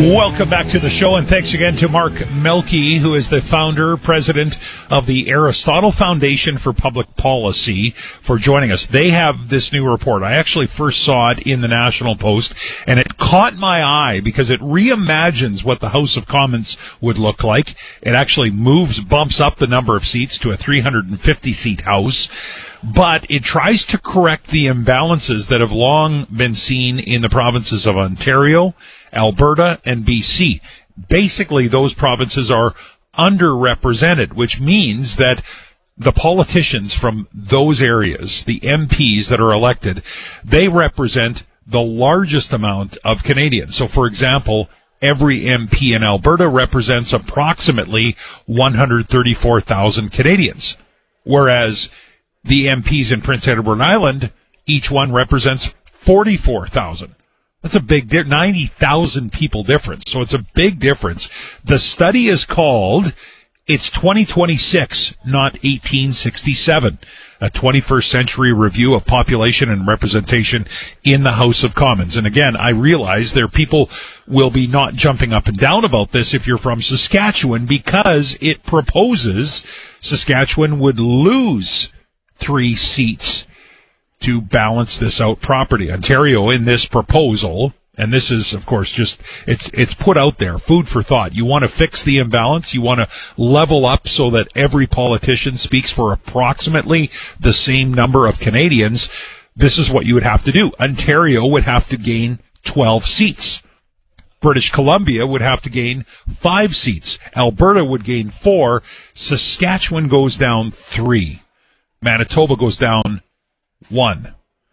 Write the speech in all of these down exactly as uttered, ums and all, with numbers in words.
Welcome back to the show, and thanks again to Mark Melke, who is the founder, president of the Aristotle Foundation for Public Policy, for joining us. They have this new report. I actually first saw it in the National Post, and it caught my eye because it reimagines what the House of Commons would look like. It actually moves, bumps up the number of seats to a three hundred fifty seat House, but it tries to correct the imbalances that have long been seen in the provinces of Ontario, Alberta, and B C. Basically, those provinces are underrepresented, which means that the politicians from those areas, the M Ps that are elected, they represent the largest amount of Canadians. So, for example, every M P in Alberta represents approximately one hundred thirty-four thousand Canadians, whereas the M Ps in Prince Edward Island, each one represents forty-four thousand. That's a big di- ninety thousand people difference. So it's a big difference. The study is called It's twenty twenty-six, Not eighteen sixty-seven, a twenty-first century review of population and representation in the House of Commons. And again, I realize there people will be not jumping up and down about this if you're from Saskatchewan, because it proposes Saskatchewan would lose three seats to balance this out properly. Ontario, in this proposal, and this is, of course, just, it's it's put out there, food for thought. You want to fix the imbalance. You want to level up so that every politician speaks for approximately the same number of Canadians. This is what you would have to do. Ontario would have to gain twelve seats. British Columbia would have to gain five seats. Alberta would gain four. Saskatchewan goes down three. Manitoba goes down one.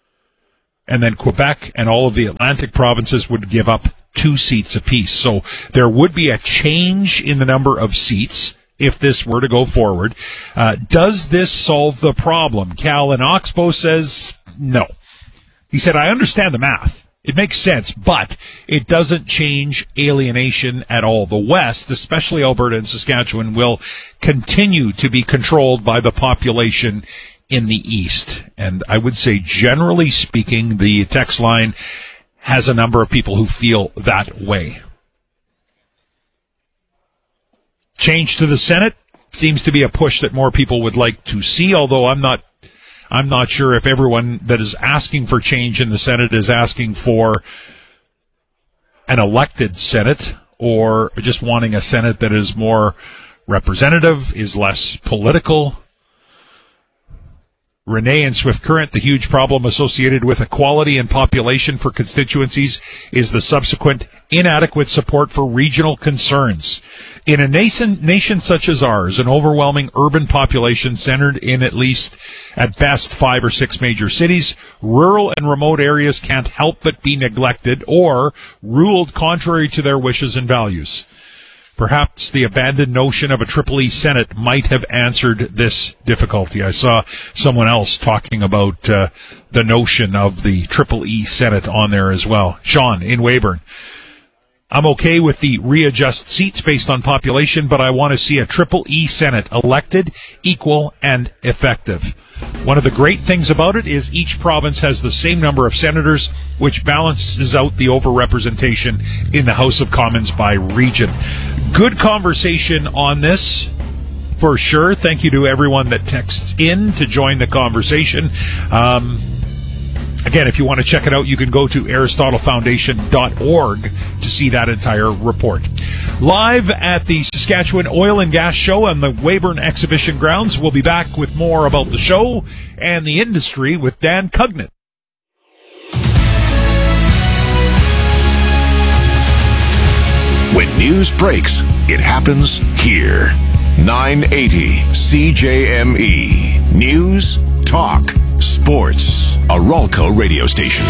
And then Quebec and all of the Atlantic provinces would give up two seats apiece. So there would be a change in the number of seats if this were to go forward. Uh, does this solve the problem? Cal in Oxbow says no. He said, I understand the math. It makes sense, but it doesn't change alienation at all. The West, especially Alberta and Saskatchewan, will continue to be controlled by the population in the East. And I would say, generally speaking, the text line has a number of people who feel that way. Change to the Senate seems to be a push that more people would like to see, although I'm not I'm not sure if everyone that is asking for change in the Senate is asking for an elected Senate or just wanting a Senate that is more representative, is less political. Renee and Swift Current, the huge problem associated with equality and population for constituencies is the subsequent inadequate support for regional concerns. In a nation, nation such as ours, an overwhelming urban population centered in at least, at best, five or six major cities, rural and remote areas can't help but be neglected or ruled contrary to their wishes and values. Perhaps the abandoned notion of a Triple E Senate might have answered this difficulty. I saw someone else talking about uh, the notion of the Triple E Senate on there as well. Sean in Weyburn. I'm okay with the readjust seats based on population, but I want to see a Triple E Senate elected, equal, and effective. One of the great things about it is each province has the same number of senators, which balances out the overrepresentation in the House of Commons by region. Good conversation on this, for sure. Thank you to everyone that texts in to join the conversation. Um, again, if you want to check it out, you can go to aristotle foundation dot org to see that entire report. Live at the Saskatchewan Oil and Gas Show on the Weyburn Exhibition Grounds. We'll be back with more about the show and the industry with Dan Cugnet. When news breaks, it happens here. nine eighty C J M E. News, talk, sports. A Ralco radio station.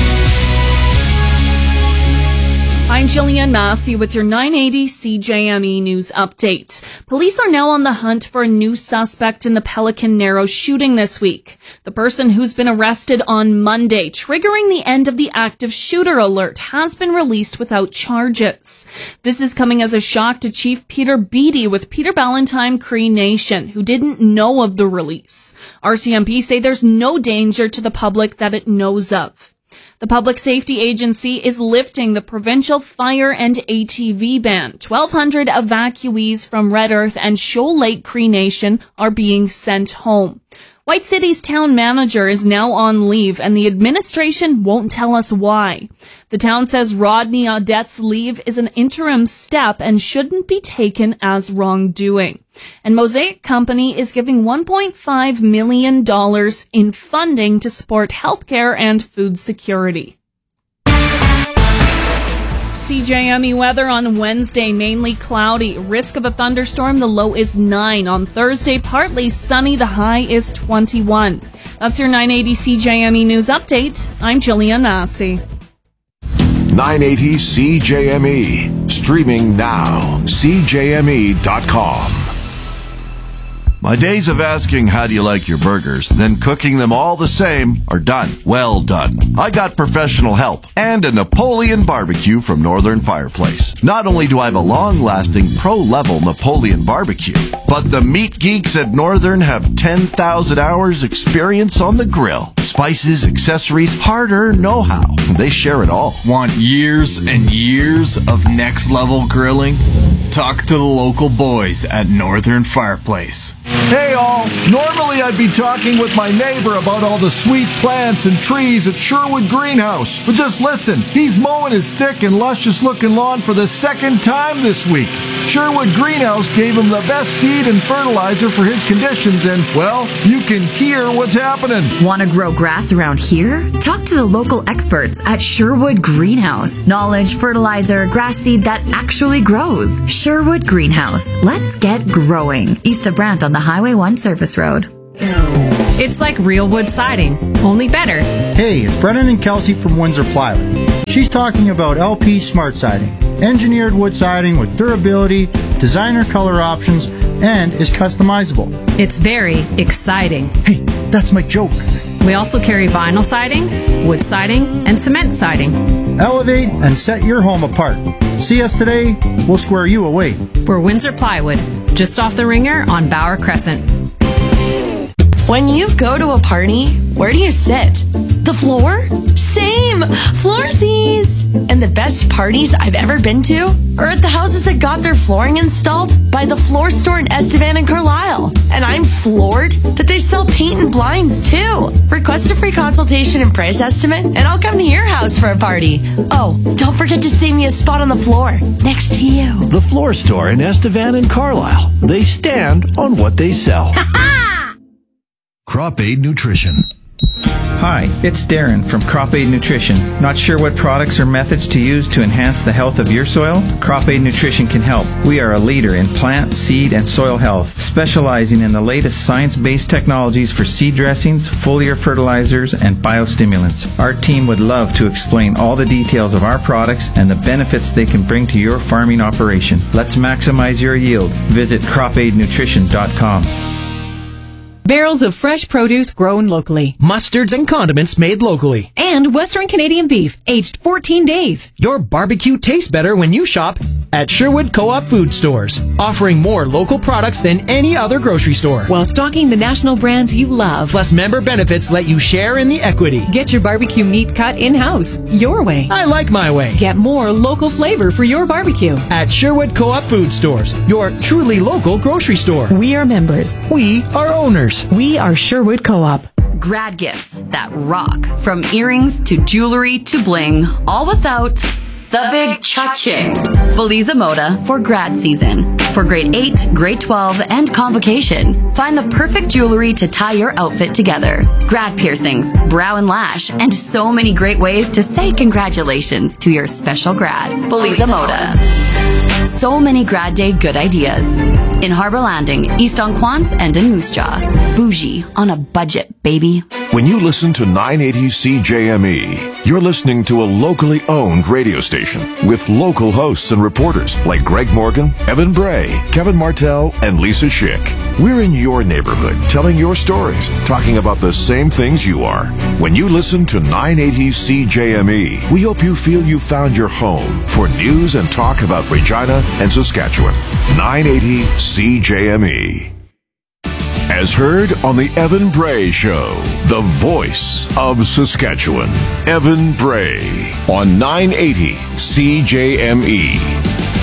I'm Jillian Massey with your nine eighty C J M E News Update. Police are now on the hunt for a new suspect in the Pelican Narrows shooting this week. The person who's been arrested on Monday, triggering the end of the active shooter alert, has been released without charges. This is coming as a shock to Chief Peter Beattie with Peter Ballantyne Cree Nation, who didn't know of the release. R C M P say there's no danger to the public that it knows of. The Public Safety Agency is lifting the provincial fire and A T V ban. twelve hundred evacuees from Red Earth and Shoal Lake Cree Nation are being sent home. White City's town manager is now on leave, and the administration won't tell us why. The town says Rodney Audette's leave is an interim step and shouldn't be taken as wrongdoing. And Mosaic Company is giving one point five million dollars in funding to support healthcare and food security. C J M E weather on Wednesday, mainly cloudy. Risk of a thunderstorm, the low is nine. On Thursday, partly sunny, the high is twenty-one. That's your nine eighty C J M E News Update. I'm Jillian Massey. nine eighty C J M E. Streaming now. C J M E dot com. My days of asking how do you like your burgers, then cooking them all the same, are done. Well done. I got professional help and a Napoleon barbecue from Northern Fireplace. Not only do I have a long-lasting pro-level Napoleon barbecue, but the meat geeks at Northern have ten thousand hours experience on the grill. Spices, accessories, hard-earned know-how. They share it all. Want years and years of next-level grilling? Talk to the local boys at Northern Fireplace. Hey all, normally I'd be talking with my neighbor about all the sweet plants and trees at Sherwood Greenhouse. But just listen, he's mowing his thick and luscious looking lawn for the second time this week. Sherwood Greenhouse gave him the best seed and fertilizer for his conditions and, well, you can hear what's happening. Want to grow grass around here? Talk to the local experts at Sherwood Greenhouse. Knowledge, fertilizer, grass seed that actually grows. Sherwood Greenhouse. Let's get growing. East of Brant on the Highway one Service Road. It's like real wood siding, only better. Hey, it's Brennan and Kelsey from Windsor Plywood. She's talking about L P Smart Siding. Engineered wood siding with durability, designer color options, and is customizable. It's very exciting. Hey, that's my joke. We also carry vinyl siding, wood siding, and cement siding. Elevate and set your home apart. See us today, we'll square you away. We're Windsor Plywood, just off the Ringer on Bauer Crescent. When you go to a party, where do you sit? The floor? Same! Floorsies! And the best parties I've ever been to are at the houses that got their flooring installed by the Floor Store in Estevan and Carlisle. And I'm floored that they sell paint and blinds too. Request a free consultation and price estimate, and I'll come to your house for a party. Oh, don't forget to save me a spot on the floor next to you. The Floor Store in Estevan and Carlisle. They stand on what they sell. Crop Aid Nutrition. Hi, it's Darren from Crop Aid Nutrition. Not sure what products or methods to use to enhance the health of your soil? Crop Aid Nutrition can help. We are a leader in plant, seed, and soil health, specializing in the latest science-based technologies for seed dressings, foliar fertilizers, and biostimulants. Our team would love to explain all the details of our products and the benefits they can bring to your farming operation. Let's maximize your yield. Visit crop aid nutrition dot com. Barrels of fresh produce grown locally. Mustards and condiments made locally. And Western Canadian beef, aged fourteen days. Your barbecue tastes better when you shop at Sherwood Co-op Food Stores, offering more local products than any other grocery store. While stocking the national brands you love. Plus member benefits let you share in the equity. Get your barbecue meat cut in-house, your way. I like my way. Get more local flavor for your barbecue. At Sherwood Co-op Food Stores, your truly local grocery store. We are members. We are owners. We are Sherwood Co-op. Grad gifts that rock. From earrings to jewelry to bling, all without the big cha-ching. Beliza Moda for grad season. For grade eight, grade twelve, and convocation. Find the perfect jewelry to tie your outfit together. Grad piercings, brow and lash, and so many great ways to say congratulations to your special grad. Beliza Moda. So many grad day good ideas. In Harbor Landing, East Onquance, and in Moose Jaw. Bougie on a budget, baby. When you listen to nine eighty C J M E, you're listening to a locally owned radio station with local hosts and reporters like Greg Morgan, Evan Bray, Kevin Martell, and Lisa Schick. We're in your neighborhood, telling your stories, talking about the same things you are. When you listen to nine eighty C J M E, we hope you feel you found your home for news and talk about Regina and Saskatchewan. nine eighty C J M E. As heard on the Evan Bray Show, the voice of Saskatchewan, Evan Bray, on nine eighty C J M E.